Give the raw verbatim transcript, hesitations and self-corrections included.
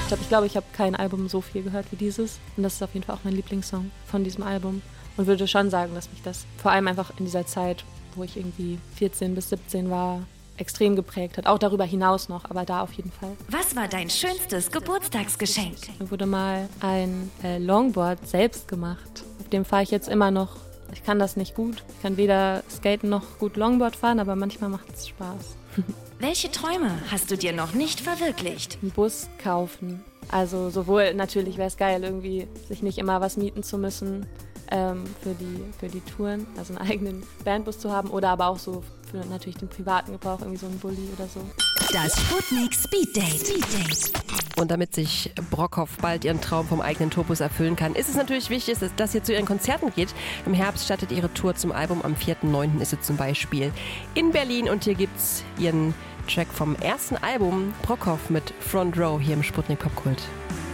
gehört habe. Ich glaube, ich habe kein Album so viel gehört wie dieses. Und das ist auf jeden Fall auch mein Lieblingssong von diesem Album. Und würde schon sagen, dass mich das vor allem einfach in dieser Zeit, wo ich irgendwie vierzehn bis siebzehn war, extrem geprägt hat. Auch darüber hinaus noch, aber da auf jeden Fall. Was war dein schönstes Geburtstagsgeschenk? Mir wurde mal ein äh, Longboard selbst gemacht. Auf dem fahre ich jetzt immer noch. Ich kann das nicht gut. Ich kann weder skaten noch gut Longboard fahren, aber manchmal macht es Spaß. Welche Träume hast du dir noch nicht verwirklicht? Einen Bus kaufen. Also sowohl natürlich wäre es geil, irgendwie sich nicht immer was mieten zu müssen ähm, für die, für die Touren, also einen eigenen Bandbus zu haben oder aber auch so für natürlich den privaten Gebrauch, irgendwie so einen Bulli oder so. Das Sputnik Speed Date. Speed Date. Und damit sich Brockhoff bald ihren Traum vom eigenen Tourbus erfüllen kann, ist es natürlich wichtig, dass ihr zu ihren Konzerten geht. Im Herbst startet ihre Tour zum Album. Am vierten neunten ist sie zum Beispiel in Berlin. Und hier gibt's ihren Track vom ersten Album, Brockhoff mit Front Row, hier im Sputnik Popkult.